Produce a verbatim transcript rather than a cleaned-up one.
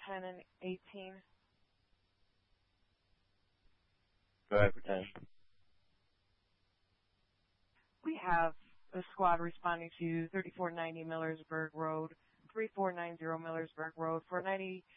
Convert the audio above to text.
ten and eighteen. Go ahead for ten. We have a squad responding to thirty-four ninety Millersburg Road, three four nine zero Millersburg Road for ninety